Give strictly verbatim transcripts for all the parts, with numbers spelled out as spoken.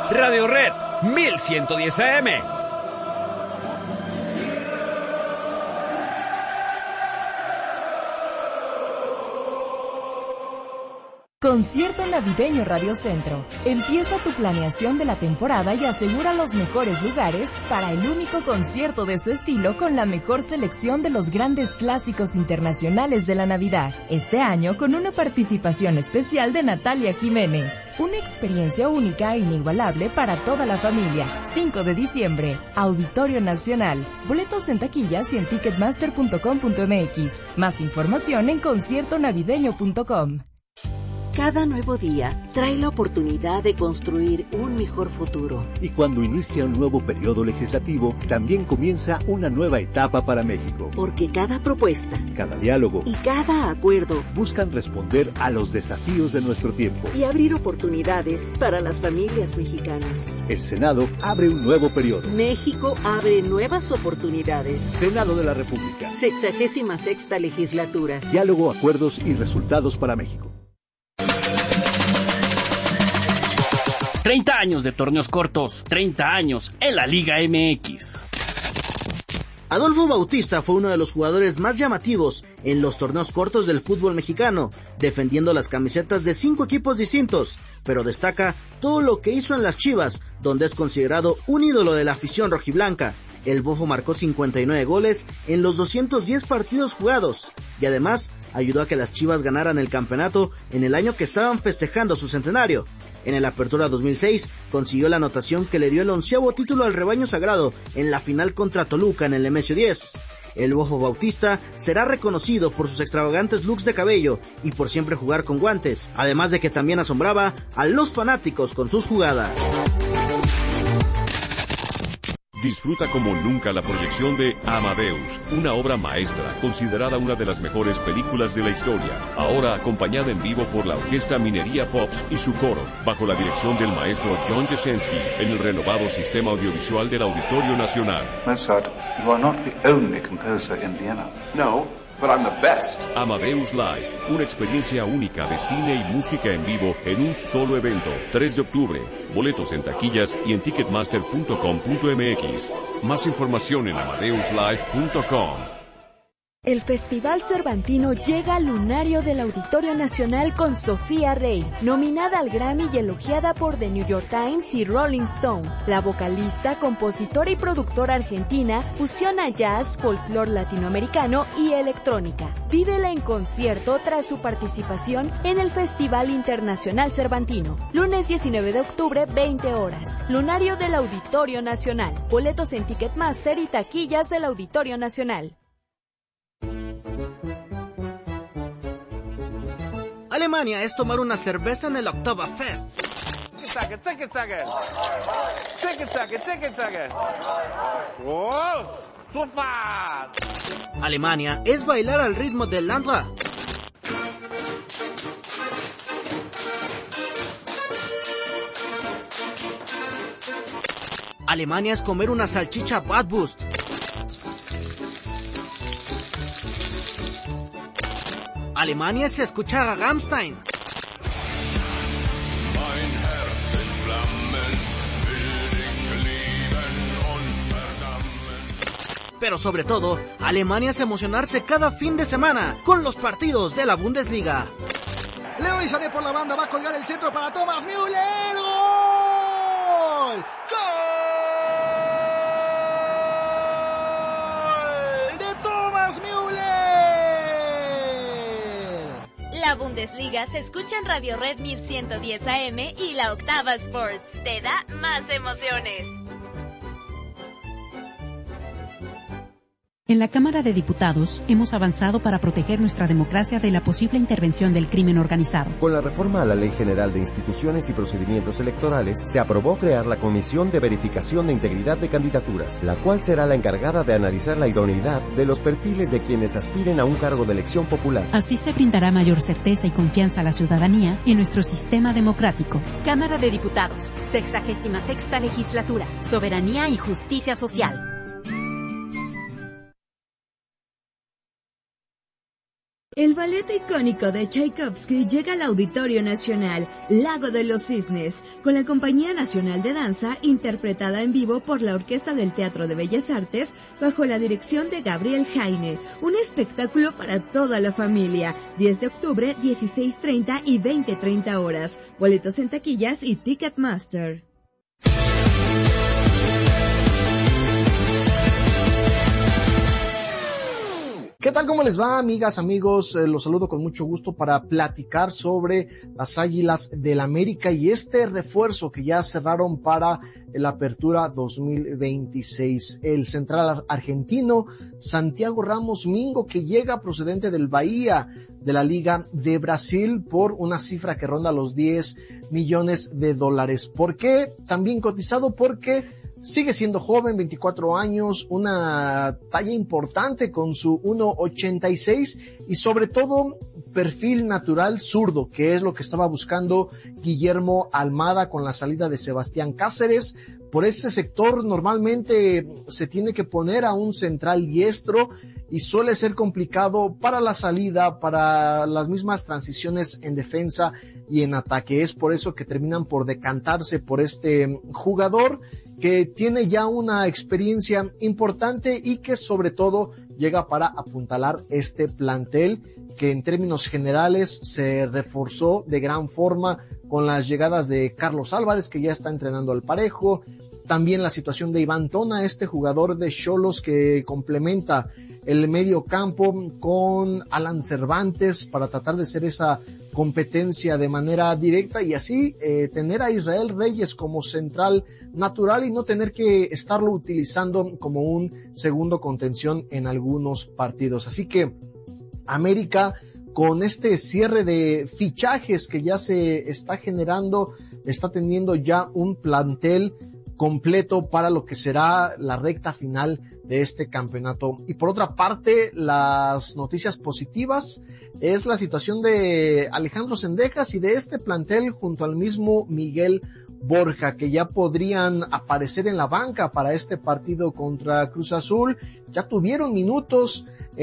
Radio Red mil ciento diez A M. Concierto Navideño Radio Centro. Empieza tu planeación de la temporada y asegura los mejores lugares para el único concierto de su estilo con la mejor selección de los grandes clásicos internacionales de la Navidad. Este año con una participación especial de Natalia Jiménez. Una experiencia única e inigualable para toda la familia. cinco de diciembre, Auditorio Nacional. Boletos en taquillas y en ticketmaster punto com punto m x. Más información en concierto navideño punto com. Cada nuevo día trae la oportunidad de construir un mejor futuro. Y cuando inicia un nuevo periodo legislativo, también comienza una nueva etapa para México. Porque cada propuesta, cada diálogo y cada acuerdo buscan responder a los desafíos de nuestro tiempo y abrir oportunidades para las familias mexicanas. El Senado abre un nuevo periodo. México abre nuevas oportunidades. Senado de la República. Sexagésima sexta legislatura. Diálogo, acuerdos y resultados para México. treinta años de torneos cortos, treinta años en la Liga M X. Adolfo Bautista fue uno de los jugadores más llamativos en los torneos cortos del fútbol mexicano, defendiendo las camisetas de cinco equipos distintos, pero destaca todo lo que hizo en las Chivas, donde es considerado un ídolo de la afición rojiblanca. El Bofo marcó cincuenta y nueve goles en los doscientos diez partidos jugados, y además ayudó a que las Chivas ganaran el campeonato en el año que estaban festejando su centenario. En el Apertura dos mil seis consiguió la anotación que le dio el onceavo título al rebaño sagrado en la final contra Toluca en el M S diez. El Bofo Bautista será reconocido por sus extravagantes looks de cabello y por siempre jugar con guantes, además de que también asombraba a los fanáticos con sus jugadas. Disfruta como nunca la proyección de Amadeus, una obra maestra, considerada una de las mejores películas de la historia. Ahora acompañada en vivo por la Orquesta Minería Pops y su coro, bajo la dirección del maestro John Jasenski, en el renovado sistema audiovisual del Auditorio Nacional. Mozart, you are not the only composer in Vienna. No, but I'm the best. Amadeus Live, una experiencia única de cine y música en vivo en un solo evento. tres de octubre, boletos en taquillas y en ticketmaster punto com punto m x. Más información en amadeus live punto com. El Festival Cervantino llega al lunario del Auditorio Nacional con Sofía Rey, nominada al Grammy y elogiada por The New York Times y Rolling Stone. La vocalista, compositora y productora argentina fusiona jazz, folclore latinoamericano y electrónica. Vívela en concierto tras su participación en el Festival Internacional Cervantino. Lunes diecinueve de octubre, veinte horas. Lunario del Auditorio Nacional. Boletos en Ticketmaster y taquillas del Auditorio Nacional. Alemania es tomar una cerveza en el Oktoberfest. Alemania es bailar al ritmo del Landra. Alemania es comer una salchicha Bratwurst. Alemania es escuchar a Rammstein. Pero sobre todo, Alemania es emocionarse cada fin de semana con los partidos de la Bundesliga. Leroy Sané por la banda va a colgar el centro para Thomas Müller. ¡Gol! ¡Gol! ¡De Thomas Müller! La Bundesliga se escucha en Radio Red mil ciento diez A M y la Octava Sports. Te da más emociones. En la Cámara de Diputados hemos avanzado para proteger nuestra democracia de la posible intervención del crimen organizado. Con la reforma a la Ley General de Instituciones y Procedimientos Electorales, se aprobó crear la Comisión de Verificación de Integridad de Candidaturas, la cual será la encargada de analizar la idoneidad de los perfiles de quienes aspiren a un cargo de elección popular. Así se brindará mayor certeza y confianza a la ciudadanía en nuestro sistema democrático. Cámara de Diputados, sexagésima sexta legislatura, soberanía y justicia social. El ballet icónico de Tchaikovsky llega al Auditorio Nacional, Lago de los Cisnes, con la Compañía Nacional de Danza, interpretada en vivo por la Orquesta del Teatro de Bellas Artes, bajo la dirección de Gabriel Heine. Un espectáculo para toda la familia. diez de octubre, dieciséis treinta y veinte treinta horas. Boletos en taquillas y Ticketmaster. ¿Qué tal? ¿Cómo les va, amigas, amigos? Eh, los saludo con mucho gusto para platicar sobre las Águilas del América y este refuerzo que ya cerraron para la Apertura dos mil veintiséis. El central argentino Santiago Ramos Mingo, que llega procedente del Bahía de la Liga de Brasil por una cifra que ronda los diez millones de dólares. ¿Por qué? También cotizado porque sigue siendo joven, veinticuatro años, una talla importante con su uno ochenta y seis y sobre todo perfil natural zurdo, que es lo que estaba buscando Guillermo Almada con la salida de Sebastián Cáceres. Por ese sector normalmente se tiene que poner a un central diestro y suele ser complicado para la salida, para las mismas transiciones en defensa y en ataque. Es por eso que terminan por decantarse por este jugador que tiene ya una experiencia importante y que sobre todo llega para apuntalar este plantel que en términos generales se reforzó de gran forma con las llegadas de Carlos Álvarez, que ya está entrenando al parejo. También la situación de Iván Tona, este jugador de Xolos que complementa el medio campo con Alan Cervantes para tratar de hacer esa competencia de manera directa y así eh, tener a Israel Reyes como central natural y no tener que estarlo utilizando como un segundo contención en algunos partidos. Así que América, con este cierre de fichajes que ya se está generando, está teniendo ya un plantel completo para lo que será la recta final de este campeonato. Y por otra parte, las noticias positivas es la situación de Alejandro Zendejas y de este plantel junto al mismo Miguel Borja, que ya podrían aparecer en la banca para este partido contra Cruz Azul. Ya tuvieron minutos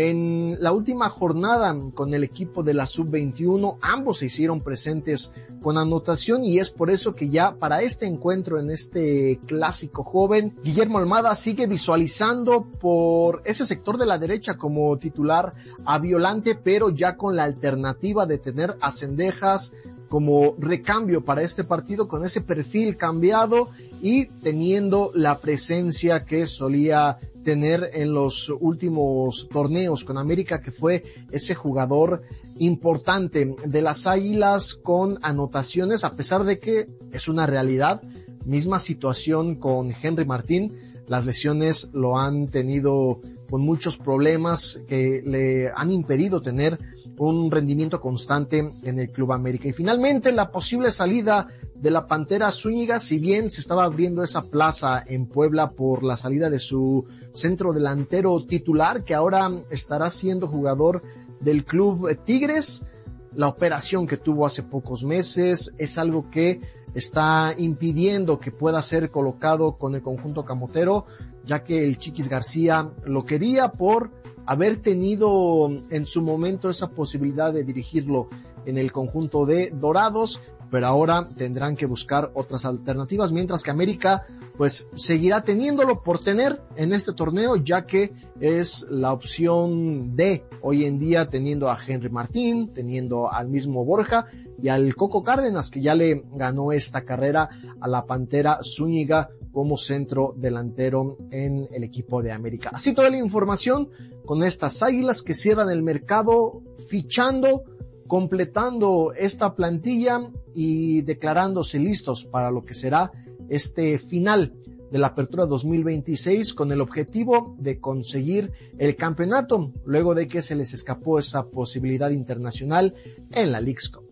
en la última jornada con el equipo de la sub veintiuno, ambos se hicieron presentes con anotación y es por eso que ya para este encuentro en este clásico joven, Guillermo Almada sigue visualizando por ese sector de la derecha como titular a Violante, pero ya con la alternativa de tener a Zendejas como recambio para este partido con ese perfil cambiado y teniendo la presencia que solía tener en los últimos torneos con América, que fue ese jugador importante de las Águilas con anotaciones, a pesar de que es una realidad. Misma situación con Henry Martín, las lesiones lo han tenido con muchos problemas que le han impedido tener un rendimiento constante en el Club América. Y finalmente la posible salida de la Pantera Zúñiga, si bien se estaba abriendo esa plaza en Puebla por la salida de su centro delantero titular, que ahora estará siendo jugador del Club Tigres, la operación que tuvo hace pocos meses es algo que está impidiendo que pueda ser colocado con el conjunto camotero, ya que el Chiquis García lo quería por haber tenido en su momento esa posibilidad de dirigirlo en el conjunto de Dorados, pero ahora tendrán que buscar otras alternativas, mientras que América pues seguirá teniéndolo por tener en este torneo, ya que es la opción D hoy en día, teniendo a Henry Martín, teniendo al mismo Borja y al Coco Cárdenas, que ya le ganó esta carrera a la Pantera Zúñiga como centro delantero en el equipo de América. Así toda la información con estas Águilas que cierran el mercado fichando, completando esta plantilla y declarándose listos para lo que será este final de la Apertura dos mil veintiséis con el objetivo de conseguir el campeonato luego de que se les escapó esa posibilidad internacional en la Leagues Cup.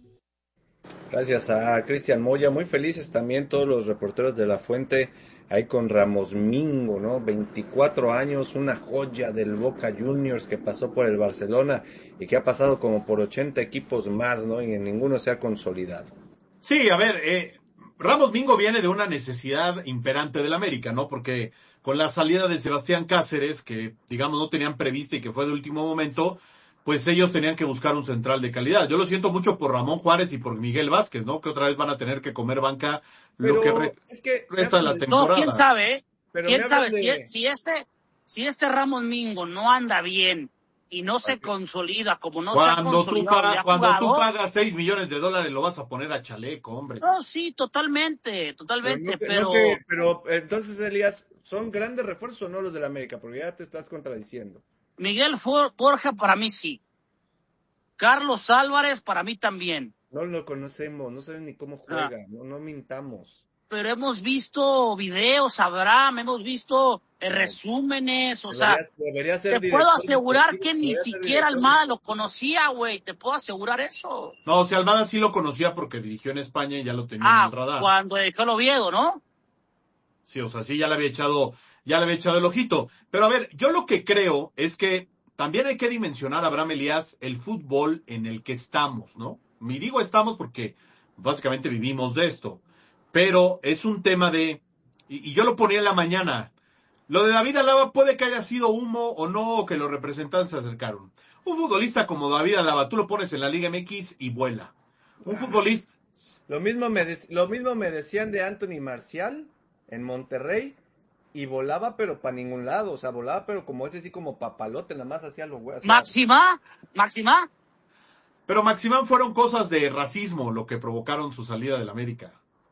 Gracias a Cristian Moya, muy felices también todos los reporteros de La Fuente, ahí con Ramos Mingo, ¿no? veinticuatro años, una joya del Boca Juniors que pasó por el Barcelona y que ha pasado como por ochenta equipos más, ¿no? Y en ninguno se ha consolidado. Sí, a ver, eh, Ramos Mingo viene de una necesidad imperante del América, ¿no? Porque con la salida de Sebastián Cáceres, que digamos no tenían prevista y que fue de último momento, pues ellos tenían que buscar un central de calidad. Yo lo siento mucho por Ramón Juárez y por Miguel Vázquez, ¿no? Que otra vez van a tener que comer banca pero lo que re- es que resta de la temporada. No, quién sabe, ¿eh? Pero quién sabe, de... si, si este, si este Ramos Mingo no anda bien y no se okay. consolida como no cuando se ha consolidado. Tú pagas, cuando jugado, tú pagas seis millones de dólares lo vas a poner a chaleco, hombre. No, sí, totalmente, totalmente, pero... pero... No que, pero entonces, Elías, ¿son grandes refuerzos o no los de la América? Porque ya te estás contradiciendo. Miguel Borja para mí sí. Carlos Álvarez para mí también. No lo conocemos, no sabemos ni cómo juega, ah. no, no mintamos. Pero hemos visto videos, Abraham, hemos visto eh, resúmenes, o debería, sea, debería ser te puedo asegurar que ni siquiera Almada lo conocía, güey, te puedo asegurar eso. No, o sea, Almada sí lo conocía porque dirigió en España y ya lo tenía ah, en el radar. Cuando dejó el Oviedo, ¿no? Sí, o sea, sí ya le había echado, ya le había echado el ojito. Pero a ver, yo lo que creo es que también hay que dimensionar, Abraham Elías, el fútbol en el que estamos, ¿no? Y digo estamos porque básicamente vivimos de esto. Pero es un tema de, y, y yo lo ponía en la mañana, lo de David Alaba puede que haya sido humo o no, o que los representantes se acercaron. Un futbolista como David Alaba, tú lo pones en la Liga M X y vuela. Un futbolista... Lo mismo me, de, lo mismo me decían de Anthony Marcial en Monterrey, y volaba pero para ningún lado, o sea, volaba pero como ese sí como papalote, nada más hacía los huevos. Máxima, Máxima. Pero Maximán fueron cosas de racismo lo que provocaron su salida del América.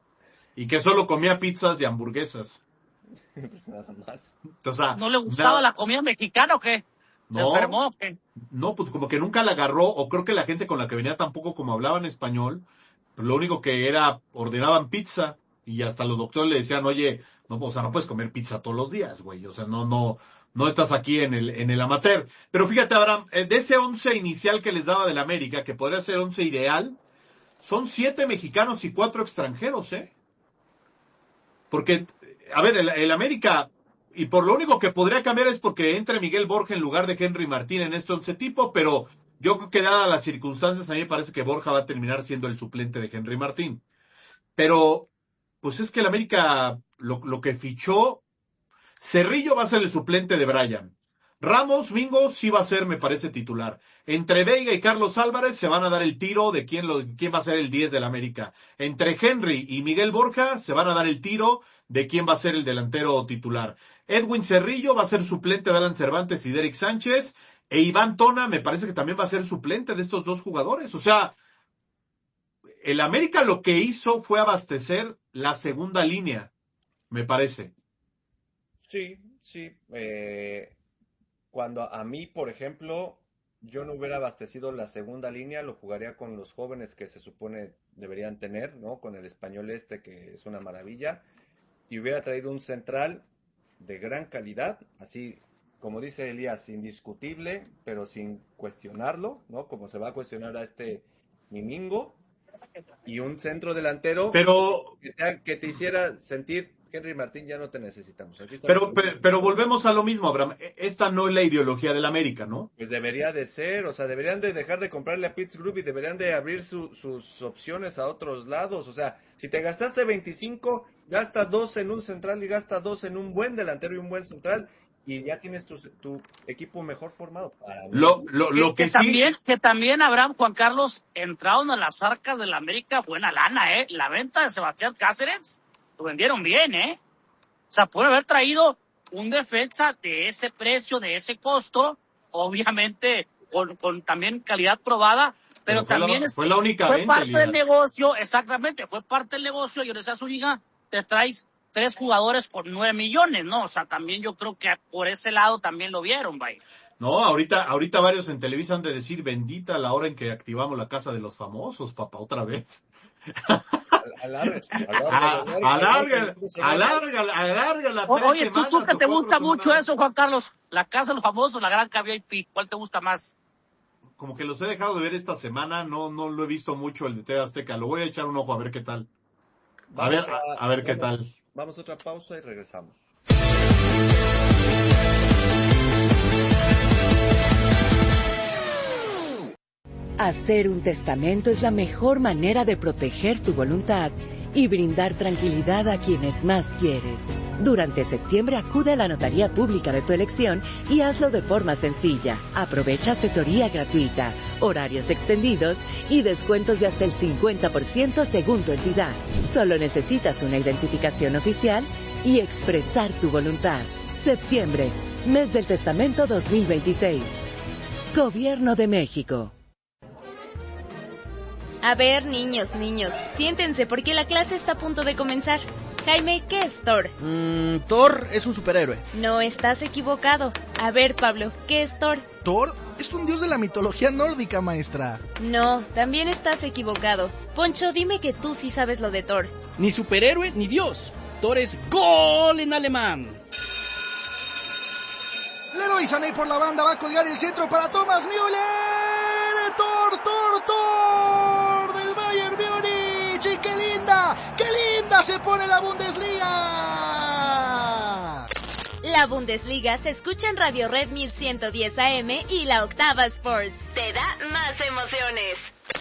Y que solo comía pizzas y hamburguesas. Pues nada más. O sea, ¿no le gustaba nada... la comida mexicana o qué? ¿Se no, enfermó o qué? No, pues como que nunca la agarró, o creo que la gente con la que venía tampoco como hablaban español, pues lo único que era, ordenaban pizza, y hasta los doctores le decían, oye, no, o sea, no puedes comer pizza todos los días, güey, o sea, no, no, no estás aquí en el, en el amateur. Pero fíjate, Abraham, de ese once inicial que les daba del América, que podría ser once ideal, son siete mexicanos y cuatro extranjeros, ¿eh? Porque, a ver, el, el América, y por lo único que podría cambiar es porque entre Miguel Borja en lugar de Henry Martín en este once tipo, pero yo creo que dadas las circunstancias, a mí me parece que Borja va a terminar siendo el suplente de Henry Martín. Pero, pues es que el América, lo, lo que fichó, Cerrillo va a ser el suplente de Brian. Ramos, Mingo, sí va a ser, me parece, titular. Entre Veiga y Carlos Álvarez se van a dar el tiro de quién, lo, quién va a ser el diez del América. Entre Henry y Miguel Borja se van a dar el tiro de quién va a ser el delantero titular. Edwin Cerrillo va a ser suplente de Alan Cervantes y Derek Sánchez. E Iván Tona me parece que también va a ser suplente de estos dos jugadores. O sea, el América lo que hizo fue abastecer la segunda línea, me parece. Sí, sí. Eh... Cuando a mí, por ejemplo, yo no hubiera abastecido la segunda línea, lo jugaría con los jóvenes que se supone deberían tener, ¿no? Con el español este, que es una maravilla, y hubiera traído un central de gran calidad, así como dice Elías, indiscutible, pero sin cuestionarlo, ¿no? Como se va a cuestionar a este Mimingo, y un centro delantero pero... que, te, que te hiciera sentir... Henry Martín, ya no te necesitamos. Pero, pero, pero volvemos a lo mismo, Abraham. Esta no es la ideología del América, ¿no? Pues debería de ser, o sea, deberían de dejar de comprarle a Pitts Group y deberían de abrir su, sus opciones a otros lados. O sea, si te gastaste veinticinco, gasta dos en un central y gasta dos en un buen delantero y un buen central y ya tienes tu, tu equipo mejor formado. Para lo, lo, lo que, que, sí... también, que también, Abraham, Juan Carlos, entraron a las arcas del América buena lana, ¿eh? La venta de Sebastián Cáceres lo vendieron bien, ¿eh? O sea, puede haber traído un defensa de ese precio, de ese costo, obviamente con, con también calidad probada, pero, pero fue también la, es, fue la única fue venta, parte Elías. del negocio, exactamente, fue parte del negocio, y en esa Zúñiga te traes tres jugadores por nueve millones, ¿no? O sea, también yo creo que por ese lado también lo vieron, vaya. No, ahorita, ahorita varios en Televisa han de decir, bendita la hora en que activamos la Casa de los Famosos, papá, otra vez. Alarga, alarga, alarga, alarga la tres Oye, semanas, tú que te gusta semanas. mucho eso, Juan Carlos, la Casa de los Famosos, la Gran V I P, ¿cuál te gusta más? Como que los he dejado de ver esta semana, no, no lo he visto mucho el de T V Azteca, lo voy a echar un ojo a ver qué tal. A ver, a, a ver qué vamos, tal. Vamos a otra pausa y regresamos. Hacer un testamento es la mejor manera de proteger tu voluntad y brindar tranquilidad a quienes más quieres. Durante septiembre acude a la notaría pública de tu elección y hazlo de forma sencilla. Aprovecha asesoría gratuita, horarios extendidos y descuentos de hasta el cincuenta por ciento según tu entidad. Solo necesitas una identificación oficial y expresar tu voluntad. Septiembre, mes del testamento dos mil veintiséis. Gobierno de México. A ver, niños, niños, siéntense porque la clase está a punto de comenzar. Jaime, ¿qué es Thor? Mm, Thor es un superhéroe. No, estás equivocado. A ver, Pablo, ¿qué es Thor? Thor es un dios de la mitología nórdica, maestra. No, también estás equivocado. Poncho, dime que tú sí sabes lo de Thor. Ni superhéroe ni dios. Thor es gol en alemán. Leroy Sané por la banda va a colgar el centro para Thomas Müller. Thor, Thor, Thor del Bayern Múnich. Y qué linda, qué linda se pone la Bundesliga. La Bundesliga se escucha en Radio Red mil ciento diez A M y la Octava Sports. Te da más emociones.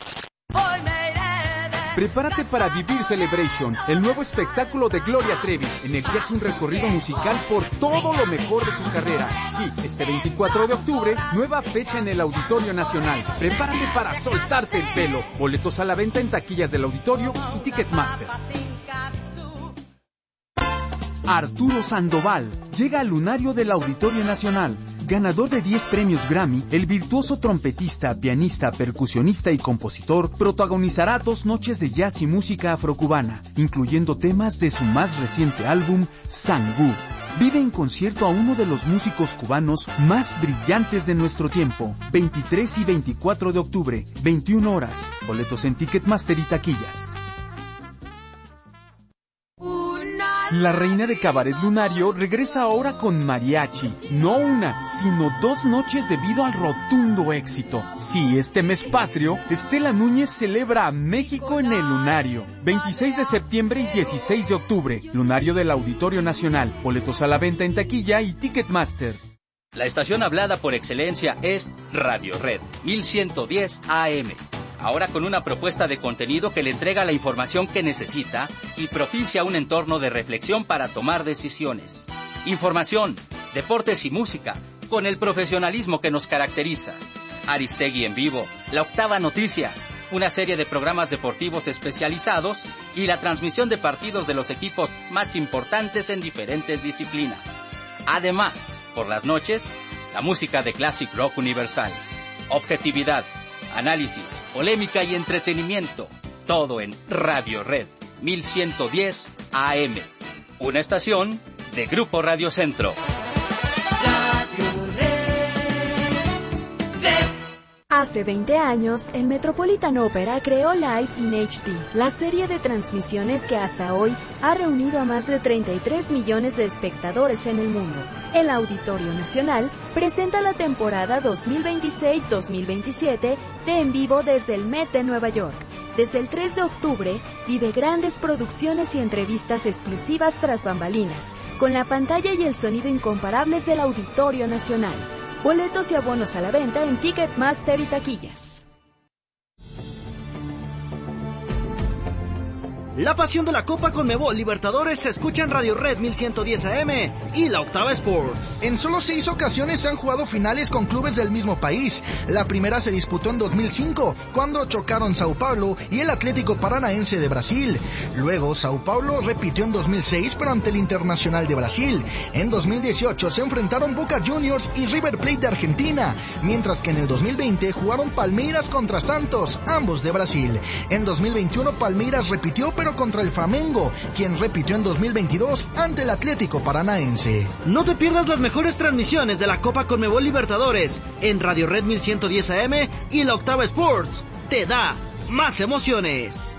Prepárate para vivir Celebration, el nuevo espectáculo de Gloria Trevi, en el que hace un recorrido musical por todo lo mejor de su carrera. Sí, este veinticuatro de octubre, nueva fecha en el Auditorio Nacional. Prepárate para soltarte el pelo. Boletos a la venta en taquillas del auditorio y Ticketmaster. Arturo Sandoval llega al lunario del Auditorio Nacional. Ganador de diez premios Grammy, el virtuoso trompetista, pianista, percusionista y compositor protagonizará dos noches de jazz y música afrocubana, incluyendo temas de su más reciente álbum, Sangú. Vive en concierto a uno de los músicos cubanos más brillantes de nuestro tiempo. veintitrés y veinticuatro de octubre, veintiuna horas. Boletos en Ticketmaster y taquillas. La reina de Cabaret Lunario regresa ahora con mariachi. No una, sino dos noches debido al rotundo éxito. Sí, este mes patrio, Estela Núñez celebra a México en el Lunario. veintiséis de septiembre y dieciséis de octubre. Lunario del Auditorio Nacional. Boletos a la venta en taquilla y Ticketmaster. La estación hablada por excelencia es Radio Red mil ciento diez A M. Ahora con una propuesta de contenido que le entrega la información que necesita y propicia un entorno de reflexión para tomar decisiones. Información, deportes y música, con el profesionalismo que nos caracteriza. Aristegui en vivo, La Octava Noticias, una serie de programas deportivos especializados y la transmisión de partidos de los equipos más importantes en diferentes disciplinas. Además, por las noches, la música de Classic Rock Universal. Objetividad, análisis, polémica y entretenimiento. Todo en Radio Red mil ciento diez A M. Una estación de Grupo Radio Centro. Hace veinte años, el Metropolitan Opera creó Live in H D, la serie de transmisiones que hasta hoy ha reunido a más de treinta y tres millones de espectadores en el mundo. El Auditorio Nacional presenta la temporada dos mil veintiséis dos mil veintisiete de En Vivo desde el Met de Nueva York. Desde el tres de octubre, vive grandes producciones y entrevistas exclusivas tras bambalinas, con la pantalla y el sonido incomparables del Auditorio Nacional. Boletos y abonos a la venta en Ticketmaster y taquillas. La pasión de la Copa Conmebol Libertadores se escucha en Radio Red mil ciento diez A M y la Octava Sports. En solo seis ocasiones se han jugado finales con clubes del mismo país. La primera se disputó en dos mil cinco, cuando chocaron Sao Paulo y el Atlético Paranaense de Brasil. Luego, Sao Paulo repitió en dos mil seis, pero ante el Internacional de Brasil. En dos mil dieciocho se enfrentaron Boca Juniors y River Plate de Argentina, mientras que en el dos mil veinte jugaron Palmeiras contra Santos, ambos de Brasil. En dos mil veintiuno Palmeiras repitió, pero contra el Flamengo, quien repitió en dos mil veintidós ante el Atlético Paranaense. No te pierdas las mejores transmisiones de la Copa Conmebol Libertadores en Radio Red mil ciento diez A M y la Octava Sports. Te da más emociones.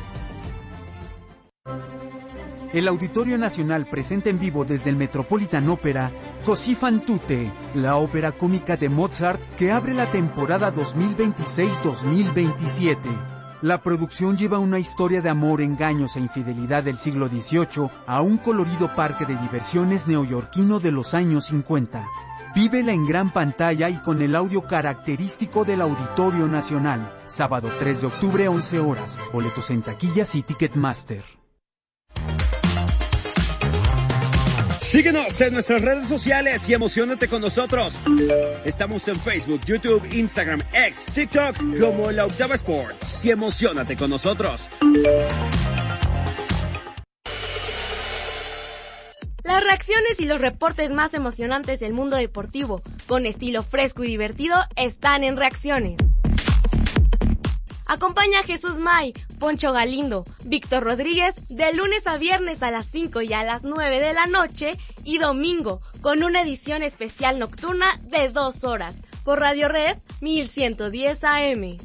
El Auditorio Nacional presenta en vivo desde el Metropolitan Opera Così fan tutte, la ópera cómica de Mozart que abre la temporada dos mil veintiséis dos mil veintisiete. La producción lleva una historia de amor, engaños e infidelidad del siglo dieciocho a un colorido parque de diversiones neoyorquino de los años cincuenta. Vívela en gran pantalla y con el audio característico del Auditorio Nacional. Sábado tres de octubre, once horas. Boletos en taquillas y Ticketmaster. Síguenos en nuestras redes sociales y emociónate con nosotros. Estamos en Facebook, YouTube, Instagram, X, TikTok como La Octava Sports. Y emociónate con nosotros. Las reacciones y los reportes más emocionantes del mundo deportivo, con estilo fresco y divertido, están en Reacciones. Acompaña a Jesús May, Poncho Galindo, Víctor Rodríguez de lunes a viernes a las cinco y a las nueve de la noche y domingo con una edición especial nocturna de dos horas por Radio Red mil ciento diez A M.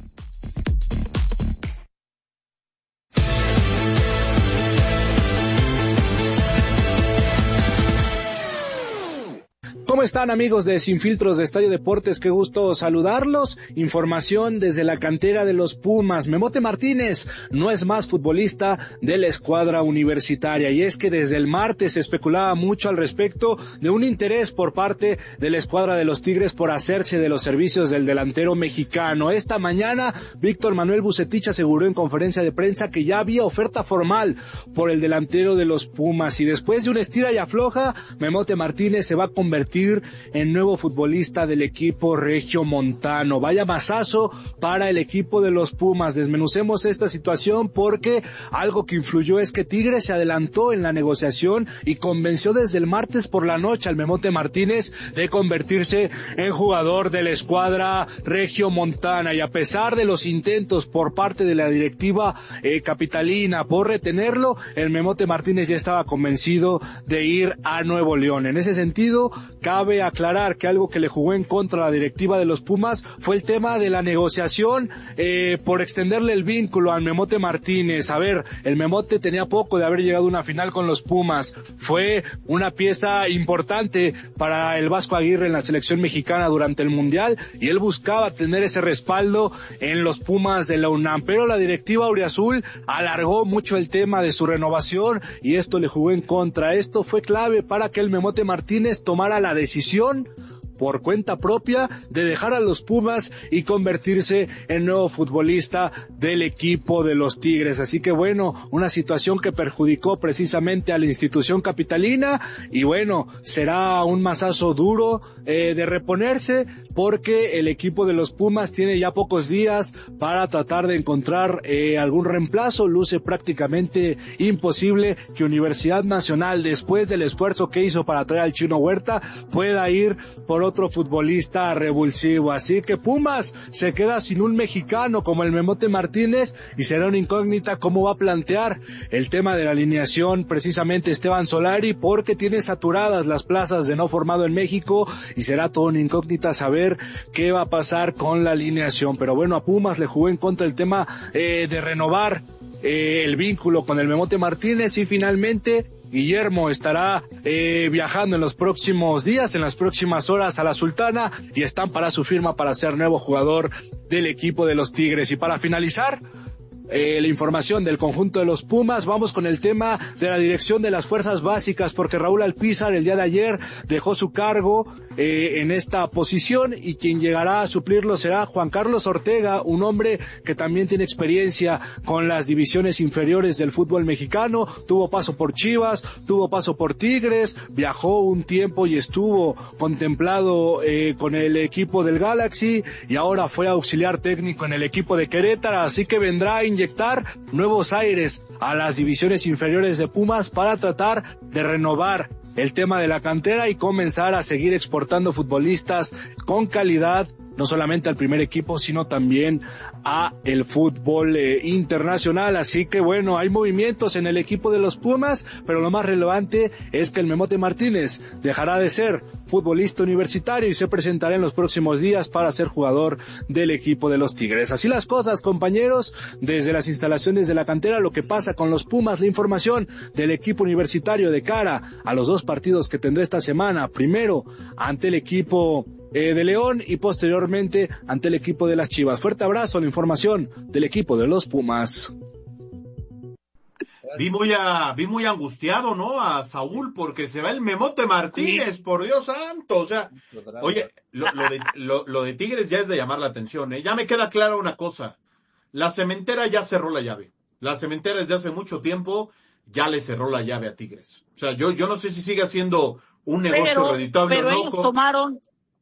¿Cómo están, amigos de Sin Filtros de Estadio Deportes? Qué gusto saludarlos. Información desde la cantera de los Pumas. Memote Martínez no es más futbolista de la escuadra universitaria, y es que desde el martes se especulaba mucho al respecto de un interés por parte de la escuadra de los Tigres por hacerse de los servicios del delantero mexicano. Esta mañana Víctor Manuel Bucetich aseguró en conferencia de prensa que ya había oferta formal por el delantero de los Pumas, y después de una estira y afloja, Memote Martínez se va a convertir en nuevo futbolista del equipo regiomontano. Vaya mazazo para el equipo de los Pumas. Desmenucemos esta situación, porque algo que influyó es que Tigres se adelantó en la negociación y convenció desde el martes por la noche al Memote Martínez de convertirse en jugador de la escuadra regiomontana, y a pesar de los intentos por parte de la directiva eh, capitalina por retenerlo, el Memote Martínez ya estaba convencido de ir a Nuevo León. En ese sentido, cabe aclarar que algo que le jugó en contra a la directiva de los Pumas fue el tema de la negociación eh, por extenderle el vínculo al Memote Martínez. A ver, el Memote tenía poco de haber llegado a una final con los Pumas. Fue una pieza importante para el Vasco Aguirre en la selección mexicana durante el Mundial, y él buscaba tener ese respaldo en los Pumas de la UNAM. Pero la directiva auriazul alargó mucho el tema de su renovación, y esto le jugó en contra. Esto fue clave para que el Memote Martínez tomara la decisión por cuenta propia de dejar a los Pumas y convertirse en nuevo futbolista del equipo de los Tigres. Así que bueno, una situación que perjudicó precisamente a la institución capitalina, y bueno, será un mazazo duro eh, de reponerse, porque el equipo de los Pumas tiene ya pocos días para tratar de encontrar eh, algún reemplazo. Luce prácticamente imposible que Universidad Nacional, después del esfuerzo que hizo para traer al Chino Huerta, pueda ir por otro futbolista revulsivo. Así que Pumas se queda sin un mexicano como el Memote Martínez, y será una incógnita cómo va a plantear el tema de la alineación precisamente Esteban Solari, porque tiene saturadas las plazas de no formado en México, y será toda una incógnita saber qué va a pasar con la alineación. Pero bueno, a Pumas le jugó en contra el tema eh, de renovar eh, el vínculo con el Memote Martínez, y finalmente Guillermo estará eh, viajando en los próximos días, en las próximas horas a la Sultana, y están para su firma para ser nuevo jugador del equipo de los Tigres. Y para finalizar Eh, la información del conjunto de los Pumas, vamos con el tema de la dirección de las fuerzas básicas, porque Raúl Alpizar el día de ayer dejó su cargo eh, en esta posición, y quien llegará a suplirlo será Juan Carlos Ortega, un hombre que también tiene experiencia con las divisiones inferiores del fútbol mexicano. Tuvo paso por Chivas, tuvo paso por Tigres, viajó un tiempo y estuvo contemplado eh, con el equipo del Galaxy, y ahora fue auxiliar técnico en el equipo de Querétaro. Así que vendrá a inyectar nuevos aires a las divisiones inferiores de Pumas para tratar de renovar el tema de la cantera y comenzar a seguir exportando futbolistas con calidad, no solamente al primer equipo, sino también a el fútbol eh, internacional. Así que bueno, hay movimientos en el equipo de los Pumas, pero lo más relevante es que el Memote Martínez dejará de ser futbolista universitario y se presentará en los próximos días para ser jugador del equipo de los Tigres. Así las cosas, compañeros, desde las instalaciones de la cantera, lo que pasa con los Pumas, la información del equipo universitario de cara a los dos partidos que tendrá esta semana, primero ante el equipo Eh, de León y posteriormente ante el equipo de las Chivas. Fuerte abrazo, la información del equipo de los Pumas. Vi muy, a, vi muy angustiado, ¿no? A Saúl, porque se va el Memote Martínez, sí. Por Dios santo. O sea, oye, lo, lo, de, lo, lo de Tigres ya es de llamar la atención, ¿eh? Ya me queda clara una cosa. La cementera ya cerró la llave. La cementera desde hace mucho tiempo ya le cerró la llave a Tigres. O sea, yo, yo no sé si sigue siendo un negocio pero, redituable pero o no. ellos tomaron,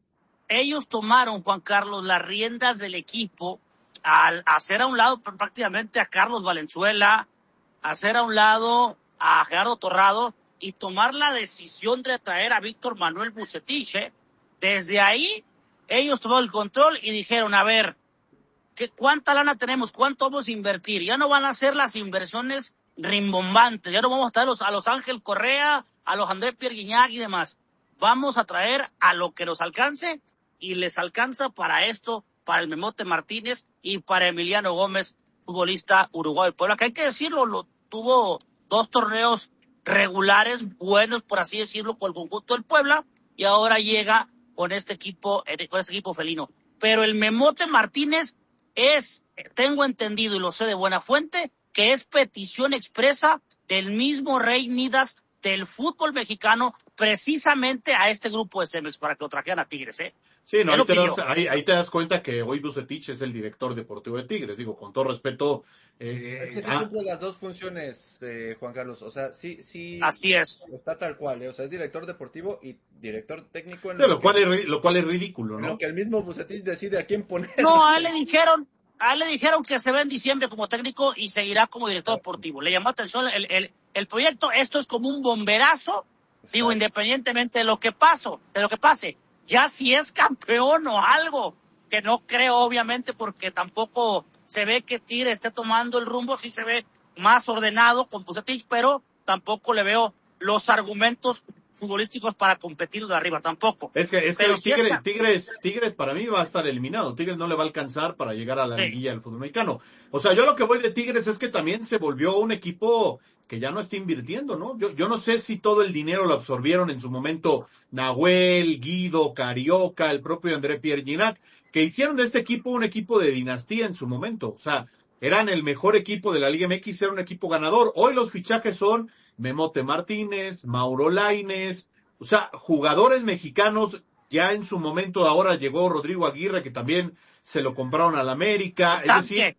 ellos tomaron, Juan Carlos, las riendas del equipo al hacer a un lado prácticamente a Carlos Valenzuela, hacer a un lado a Gerardo Torrado y tomar la decisión de traer a Víctor Manuel Vucetich, ¿eh? Desde ahí, ellos tomaron el control y dijeron, a ver, ¿qué, ¿cuánta lana tenemos? ¿Cuánto vamos a invertir? Ya no van a ser las inversiones rimbombantes, ya no vamos a traer a los, a los Ángel Correa, a los André Pierre Guignac y demás. Vamos a traer a lo que nos alcance y les alcanza para esto, para el Memote Martínez y para Emiliano Gómez, futbolista uruguayo de Puebla, que hay que decirlo, lo tuvo dos torneos regulares, buenos, por así decirlo, con el conjunto del Puebla, y ahora llega con este equipo, con este equipo felino. Pero el Memote Martínez es, tengo entendido y lo sé de buena fuente, que es petición expresa del mismo Rey Midas del fútbol mexicano, precisamente a este grupo de Cemex, para que lo trajeran a Tigres, ¿eh? Sí, no, ahí te, das, ahí, ahí te das cuenta que hoy Vucetich es el director deportivo de Tigres. Digo, con todo respeto. Eh, es que se ah, cumplen las dos funciones, eh, Juan Carlos. O sea, sí, sí. Así es. Está tal cual, ¿eh? O sea, es director deportivo y director técnico. En lo, lo, lo, que, cual es, lo cual es ridículo, ¿no? Que el mismo Vucetich decide a quién poner. No, a él le dijeron, a él le dijeron que se ve en diciembre como técnico y seguirá como director deportivo. Le llamó atención el, el, el proyecto. Esto es como un bomberazo. Exacto. Digo, independientemente de lo que paso, de lo que pase. Ya si es campeón o algo, que no creo obviamente porque tampoco se ve que Tigre esté tomando el rumbo, sí se ve más ordenado con Vucetich, pero tampoco le veo los argumentos futbolísticos para competir de arriba, tampoco. Es que, es que si Tigres, está... Tigres, Tigres para mí va a estar eliminado. Tigres no le va a alcanzar para llegar a la sí. liguilla del fútbol mexicano. O sea, yo lo que voy de Tigres es que también se volvió un equipo que ya no está invirtiendo, ¿no? Yo, yo no sé si todo el dinero lo absorbieron en su momento Nahuel, Guido, Carioca, el propio André Pierre Gignac, que hicieron de este equipo un equipo de dinastía en su momento. O sea, eran el mejor equipo de la Liga M X, era un equipo ganador. Hoy los fichajes son Memote Martínez, Mauro Lainez, o sea, jugadores mexicanos. Ya en su momento ahora llegó Rodrigo Aguirre, que también se lo compraron al América. Es decir,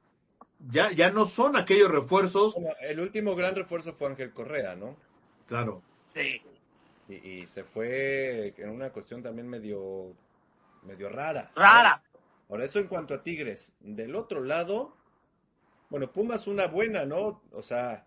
ya, ya no son aquellos refuerzos. Bueno, el último gran refuerzo fue Ángel Correa, ¿no? Claro. Sí. Y, y se fue en una cuestión también medio, medio rara. Rara. ¿No? Ahora, eso en cuanto a Tigres. Del otro lado, bueno, Pumas una buena, ¿no? O sea,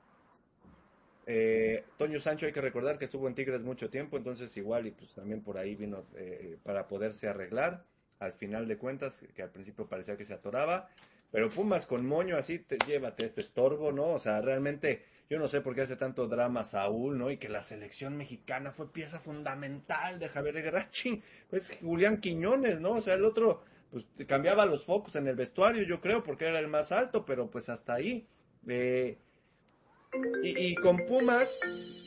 eh, Toño Sancho hay que recordar que estuvo en Tigres mucho tiempo, entonces igual y pues también por ahí vino eh, para poderse arreglar. Al final de cuentas, que al principio parecía que se atoraba. Pero Pumas con moño así, te, llévate este estorbo, ¿no? O sea, realmente, yo no sé por qué hace tanto drama Saúl, ¿no? Y que la selección mexicana fue pieza fundamental de Javier Guerrachi. Pues Julián Quiñones, ¿no? O sea, el otro, pues cambiaba los focos en el vestuario, yo creo, porque era el más alto, pero pues hasta ahí. Eh, y, y con Pumas,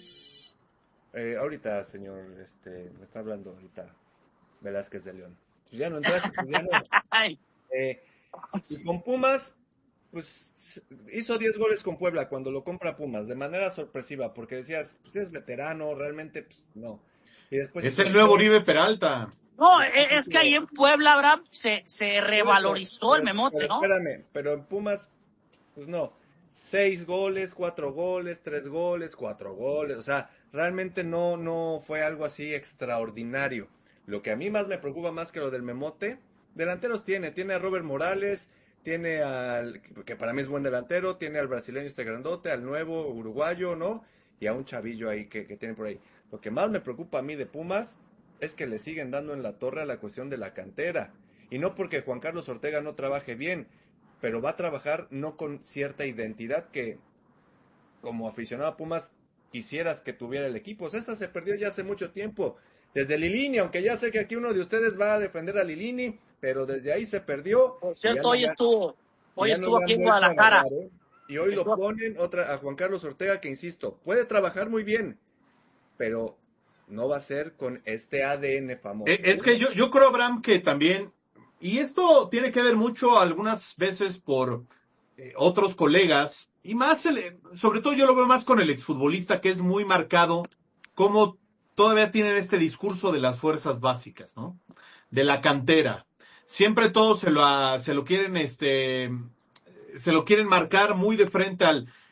eh, ahorita, señor, este, me está hablando ahorita Velázquez de León. Pues ya no entraste, pues ya no. Eh, Y con Pumas, pues hizo diez goles con Puebla cuando lo compra Pumas, de manera sorpresiva, porque decías, pues es veterano, realmente, pues no. Y después es el nuevo Oribe Peralta. No, es que ahí en Puebla, Abraham, se, se revalorizó el Memote, ¿no? Espérame, pero en Pumas, pues no. Seis goles, cuatro goles, tres goles, cuatro goles, o sea, realmente no, no fue algo así extraordinario. Lo que a mí más me preocupa más que lo del Memote, delanteros tiene, tiene a Robert Morales, tiene al, que para mí es buen delantero, tiene al brasileño este grandote, al nuevo uruguayo, ¿no? Y a un chavillo ahí que, que tiene por ahí. Lo que más me preocupa a mí de Pumas es que le siguen dando en la torre a la cuestión de la cantera. Y no porque Juan Carlos Ortega no trabaje bien, pero va a trabajar no con cierta identidad que, como aficionado a Pumas, quisieras que tuviera el equipo. O sea, esa se perdió ya hace mucho tiempo. Desde Lilini, aunque ya sé que aquí uno de ustedes va a defender a Lilini, pero desde ahí se perdió. Por cierto, hoy estuvo, hoy estuvo aquí en Guadalajara. ¿eh? Y hoy lo ponen otra a Juan Carlos Ortega, que insisto, puede trabajar muy bien, pero no va a ser con este A D N famoso. Es, es que yo, yo creo, Abraham, que también, y esto tiene que ver mucho algunas veces por eh, otros colegas, y más, el, sobre todo yo lo veo más con el exfutbolista, que es muy marcado, como todavía tienen este discurso de las fuerzas básicas, ¿no? De la cantera. Siempre todos se lo, se lo quieren, este, se lo quieren marcar muy de frente al,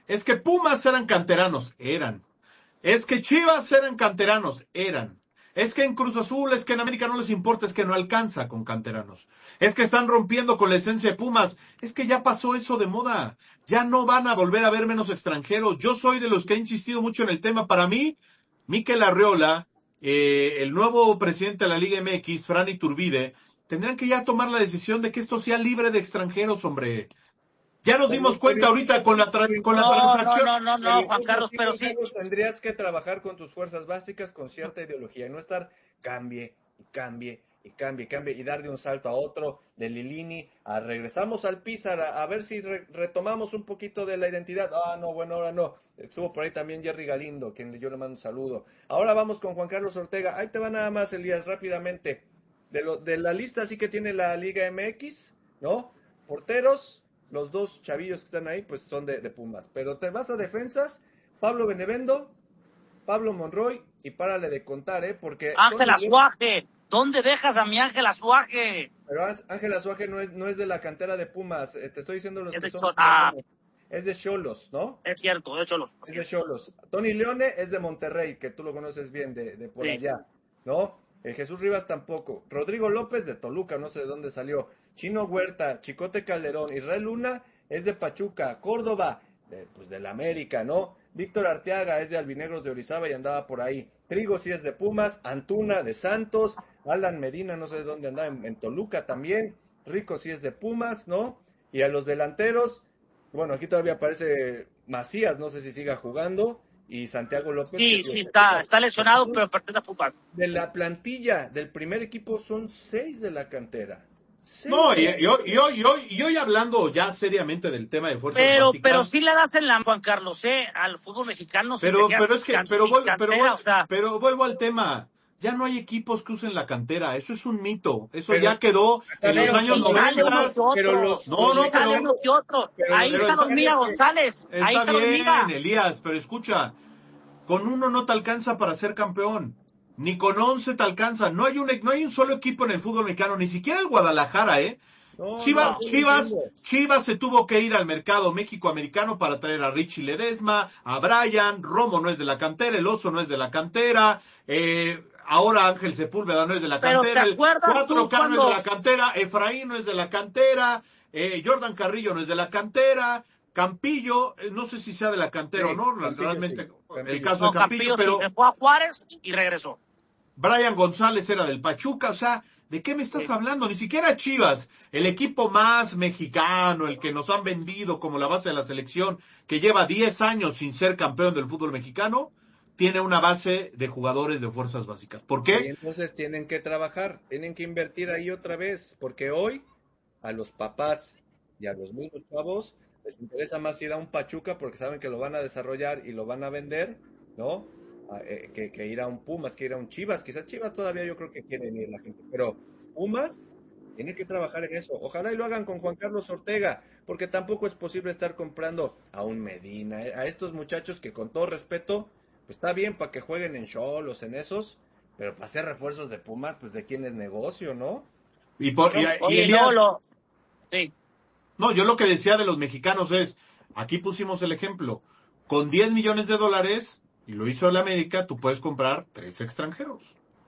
Es que Pumas eran canteranos, eran. Es que Chivas eran canteranos, eran. Es que en Cruz Azul, es que en América no les importa, es que no alcanza con canteranos. Es que están rompiendo con la esencia de Pumas. Es que ya pasó eso de moda. Ya no van a volver a ver menos extranjeros. Yo soy de los que ha insistido mucho en el tema. Para mí, Mikel Arreola, eh, el nuevo presidente de la Liga M X, Fran Iturbide, tendrán que ya tomar la decisión de que esto sea libre de extranjeros, hombre. Ya nos dimos cuenta ahorita con la, tra- con la No, transacción. no, no, no, no, Juan Carlos, pero sí. Tendrías que trabajar con tus fuerzas básicas con cierta ideología y no estar cambie y cambie y cambie y cambie y dar de un salto a otro, de Lilini a regresamos al Pizar a, a ver si re- retomamos un poquito de la identidad. Ah, no, bueno, ahora no. Estuvo por ahí también Jerry Galindo, quien yo le mando un saludo. Ahora vamos con Juan Carlos Ortega. Ahí te va nada más, Elías, rápidamente. De, lo, de la lista así que tiene la Liga M X, ¿no? Porteros. Los dos chavillos que están ahí, pues son de, de Pumas. Pero te vas a defensas, Pablo Benevendo, Pablo Monroy, y párale de contar, ¿eh? Porque... Ángel Azuaje, ¿dónde dejas a mi Ángel Azuaje? Pero Ángel Azuaje no es, no es de la cantera de Pumas, eh, te estoy diciendo los es que de son... Ah. Es de Xolos, ¿no? Es cierto, de Xolos. Es de Xolos. Tony Leone es de Monterrey, que tú lo conoces bien, de, de por sí. allá, ¿no? Eh, Jesús Rivas tampoco. Rodrigo López de Toluca, no sé de dónde salió. Chino Huerta, Chicote Calderón, Israel Luna es de Pachuca, Córdoba, de, pues del América, ¿no? Víctor Arteaga es de Albinegros de Orizaba y andaba por ahí. Trigo sí es de Pumas, Antuna de Santos, Alan Medina, no sé de dónde andaba, en, en Toluca también. Rico sí es de Pumas, ¿no? Y a los delanteros, bueno, aquí todavía aparece Macías, no sé si siga jugando. Y Santiago López. Sí, sí, está, está lesionado, pero pertenece a Pumas. De la plantilla del primer equipo son seis de la cantera. Seis. No, y, y, hoy, y, hoy, y, hoy, y hoy hablando ya seriamente del tema de fuerzas pero, básicas. Pero sí le das en la, Juan Carlos, ¿eh? Al fútbol mexicano. Pero, pero es que, can, pero, vuelvo, cantera, pero, vuelvo, o sea, pero vuelvo al tema. Ya no hay equipos que usen la cantera, eso es un mito, eso pero, ya quedó en los años noventa. Pero los, no, no, pero, unos que otro. Pero, ahí pero, está Dormida González, está ahí está bien, Dormida. Elías, pero escucha, con uno no te alcanza para ser campeón, ni con once te alcanza, no hay un, no hay un solo equipo en el fútbol mexicano, ni siquiera el Guadalajara, ¿eh? No, Chivas, no, Chivas, Chivas se tuvo que ir al mercado México-americano para traer a Richie Ledesma, a Brian, Romo no es de la cantera, el Oso no es de la cantera, eh, ahora Ángel Sepúlveda no es de la cantera, el Cuatro K no es de la cantera, Efraín no es de la cantera, eh, Jordan Carrillo no es de la cantera, Campillo, eh, no sé si sea de la cantera sí, o no, Campillo, realmente sí, el caso no, de Campillo, Campillo pero sí, se fue a Juárez y regresó. Brian González era del Pachuca, o sea, ¿de qué me estás sí. hablando? Ni siquiera Chivas, el equipo más mexicano, el que nos han vendido como la base de la selección, que lleva diez años sin ser campeón del fútbol mexicano, tiene una base de jugadores de fuerzas básicas. ¿Por qué? Sí, entonces tienen que trabajar, tienen que invertir ahí otra vez, porque hoy a los papás y a los mismos chavos les interesa más ir a un Pachuca porque saben que lo van a desarrollar y lo van a vender, ¿no? Eh, que, que ir a un Pumas, que ir a un Chivas. Quizás Chivas todavía yo creo que quieren ir la gente, pero Pumas tiene que trabajar en eso. Ojalá y lo hagan con Juan Carlos Ortega, porque tampoco es posible estar comprando a un Medina, a estos muchachos que con todo respeto, pues está bien para que jueguen en Xolos, en esos, pero para hacer refuerzos de Pumas, pues de quién es negocio, ¿no? Y, por, y, y, y Elías, no, lo... sí. no, yo lo que decía de los mexicanos es, aquí pusimos el ejemplo, con diez millones de dólares, y lo hizo el América, tú puedes comprar tres extranjeros.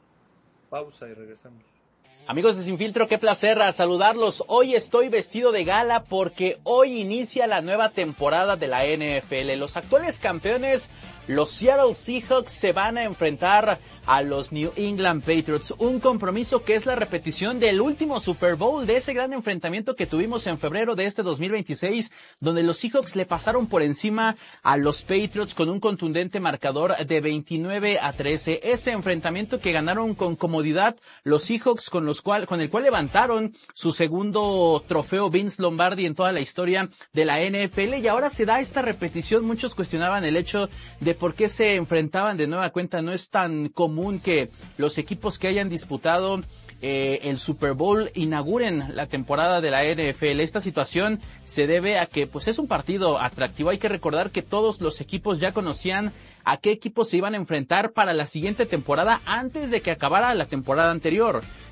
Pausa y regresamos. Amigos de Sin Filtro, qué placer saludarlos. Hoy estoy vestido de gala porque hoy inicia la nueva temporada de la N F L. Los actuales campeones, los Seattle Seahawks, se van a enfrentar a los New England Patriots. Un compromiso que es la repetición del último Super Bowl, de ese gran enfrentamiento que tuvimos en febrero de este dos mil veintiséis, donde los Seahawks le pasaron por encima a los Patriots con un contundente marcador de veintinueve a trece. Ese enfrentamiento que ganaron con comodidad los Seahawks, con los cual, con el cual levantaron su segundo trofeo Vince Lombardi en toda la historia de la N F L, y ahora se da esta repetición. Muchos cuestionaban el hecho de por qué se enfrentaban de nueva cuenta. No es tan común que los equipos que hayan disputado eh, el Super Bowl inauguren la temporada de la N F L. Esta situación se debe a que pues es un partido atractivo. Hay que recordar que todos los equipos ya conocían a qué equipos se iban a enfrentar para la siguiente temporada antes de que acabara la temporada anterior.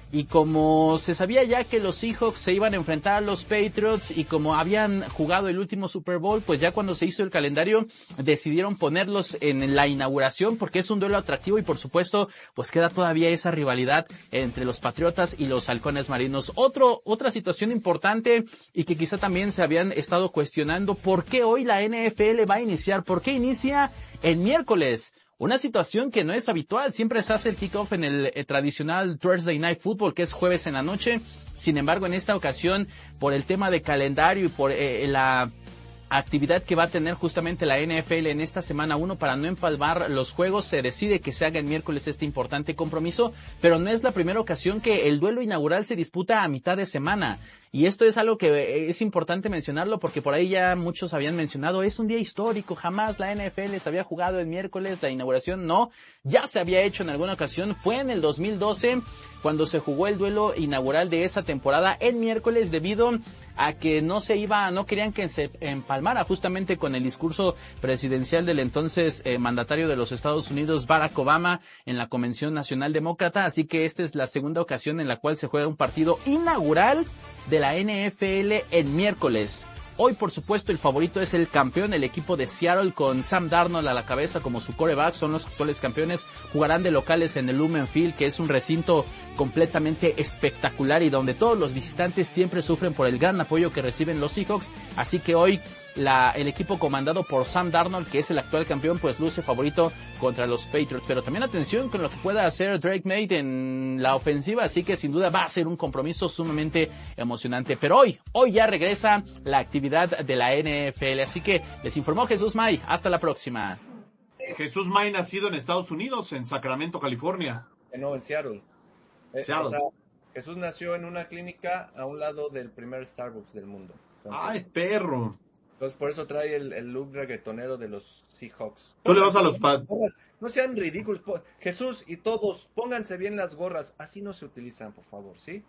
y como se sabía ya que los Seahawks se iban a enfrentar a los Patriots y como habían jugado el último Super Bowl, pues ya cuando se hizo el calendario decidieron ponerlos en la inauguración porque es un duelo atractivo y por supuesto pues queda todavía esa rivalidad entre los Patriotas y los Halcones Marinos. Otro, otra situación importante y que quizá también se habían estado cuestionando, ¿por qué hoy la N F L va a iniciar? ¿Por qué inicia el miércoles? Una situación que no es habitual, siempre se hace el kickoff en el eh, tradicional Thursday Night Football, que es jueves en la noche. Sin embargo, en esta ocasión, por el tema de calendario y por eh, la actividad que va a tener justamente la N F L en esta semana uno para no empalmar los juegos, se decide que se haga el miércoles este importante compromiso, pero no es la primera ocasión que el duelo inaugural se disputa a mitad de semana. Y esto es algo que es importante mencionarlo porque por ahí ya muchos habían mencionado, es un día histórico, jamás la N F L se había jugado el miércoles, la inauguración no, ya se había hecho en alguna ocasión, fue en el dos mil doce cuando se jugó el duelo inaugural de esa temporada el miércoles debido a que no se iba, no querían que se empalmara justamente con el discurso presidencial del entonces eh, mandatario de los Estados Unidos, Barack Obama, en la Convención Nacional Demócrata, así que esta es la segunda ocasión en la cual se juega un partido inaugural de la N F L en miércoles. Hoy, por supuesto, el favorito es el campeón, el equipo de Seattle, con Sam Darnold a la cabeza como su quarterback. Son los actuales campeones. Jugarán de locales en el Lumen Field, que es un recinto completamente espectacular y donde todos los visitantes siempre sufren por el gran apoyo que reciben los Seahawks. Así que hoy la, el equipo comandado por Sam Darnold, que es el actual campeón, pues luce favorito contra los Patriots. Pero también atención con lo que pueda hacer Drake May en la ofensiva. Así que sin duda va a ser un compromiso sumamente emocionante. Pero hoy, hoy ya regresa la actividad de la N F L, así que les informó Jesús May, hasta la próxima. Jesús May nacido en Estados Unidos, en Sacramento, California. No, en Seattle. Seattle. O sea, Jesús nació en una clínica a un lado del primer Starbucks del mundo. Entonces, ¡ay, perro! Entonces por eso trae el, el look reggaetonero de los Seahawks. Tú le vas a los Pats. No sean ridículos. Jesús y todos, pónganse bien las gorras. Así no se utilizan, por favor, ¿sí?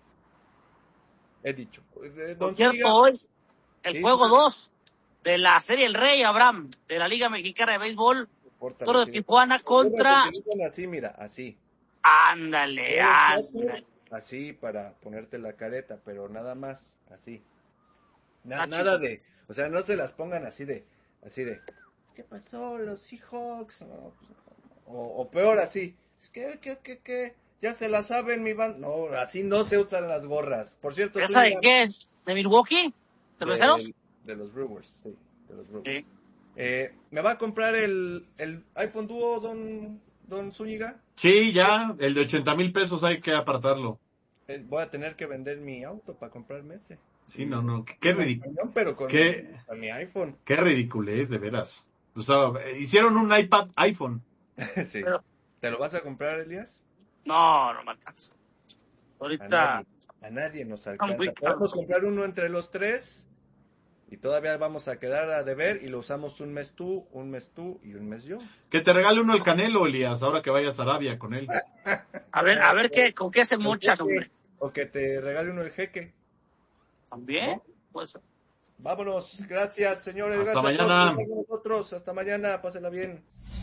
He dicho. Por cierto, hoy el sí, juego dos de la Serie El Rey, Abraham, de la Liga Mexicana de Béisbol, Toro de Tijuana contra... Así, mira, así. Ándale, ándale. Así para ponerte la careta, pero nada más, así. Na, nada de, o sea, no se las pongan así de, así de, ¿qué pasó? Los Seahawks, no, pues, o, o peor así, ¿qué, qué, qué, qué? Ya se la saben, mi band. No, así no se usan las gorras. Por cierto, ¿esa de qué es? ¿De Milwaukee? ¿De los Ceros? De, de los Brewers, sí, de los Brewers. Sí. Eh, ¿Me va a comprar el, el iPhone Duo, don, don Zúñiga? Sí, ya, el de ochenta mil pesos hay que apartarlo. Eh, voy a tener que vender mi auto para comprarme ese. Sí, no, no, qué ridículo. Pero con, ¿Qué? Mi, con mi iPhone. Qué ridículo es, de veras. O sea, hicieron un iPad iPhone. Sí. Pero, ¿te lo vas a comprar, Elías? No, no me alcanza. Ahorita... A nadie, a nadie nos alcanza. Podemos comprar uno entre los tres y todavía vamos a quedar a deber y lo usamos un mes tú, un mes tú y un mes yo. Que te regale uno el Canelo, Elías, ahora que vayas a Arabia con él. A ver, a ver qué, con qué se mocha, hombre. O que te regale uno el jeque. También, ¿no? Pues... Vámonos, gracias señores. Hasta gracias mañana. a todos nosotros. Hasta mañana, pásenla bien.